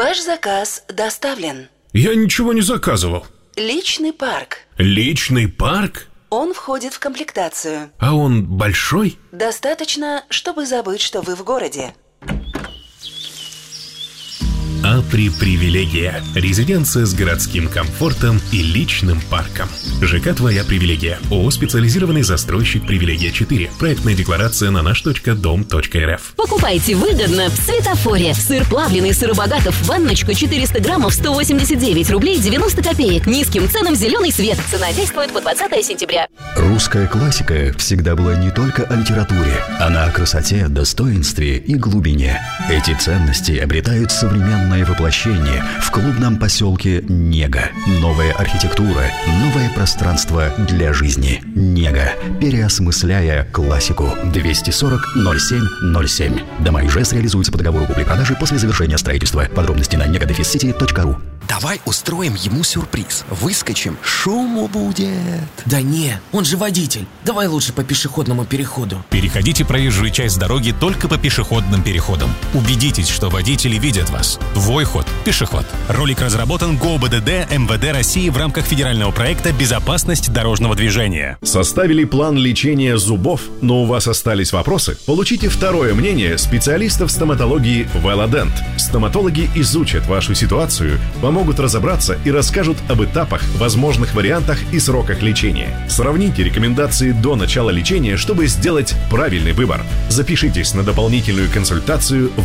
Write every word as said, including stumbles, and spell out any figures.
Ваш заказ доставлен. Я ничего не заказывал. Личный парк. Личный парк? Он входит в комплектацию. А он большой? Достаточно, чтобы забыть, что вы в городе. Апри-привилегия. Резиденция с городским комфортом и личным парком. ЖК «Твоя привилегия». ООО «Специализированный застройщик Привилегия четыре». Проектная декларация на наш точка дом точка эр эф. Покупайте выгодно в Светофоре. Сыр плавленый Сыробогатов, ванночка четыреста граммов, сто восемьдесят девять рублей девяносто копеек. Низким ценам зеленый свет. Цена действует по двадцатое сентября. Русская классика всегда была не только о литературе. Она о красоте, достоинстве и глубине. Эти ценности обретают современное воплощение в клубном поселке Нега. Новая архитектура, новое пространство для жизни. Нега. Переосмысляя классику. двести сорок ноль семь ноль семь. Дома Ижевск реализуются по договору купли-продажи после завершения строительства. Подробности на нега дефис сити точка ру. Давай устроим ему сюрприз. Выскочим, шуму будет. Да не, он же водитель. Давай лучше по пешеходному переходу. Переходите проезжую часть дороги только по пешеходным переходам. Убедитесь, что водители видят вас. Двойход, пешеход. Ролик разработан ГОБДД МВД России в рамках федерального проекта «Безопасность дорожного движения». Составили план лечения зубов, но у вас остались вопросы? Получите второе мнение специалистов стоматологии Велодент. Стоматологи изучат вашу ситуацию, помогут разобраться и расскажут об этапах, возможных вариантах и сроках лечения. Сравните рекомендации до начала лечения, чтобы сделать правильный выбор. Запишитесь на дополнительную консультацию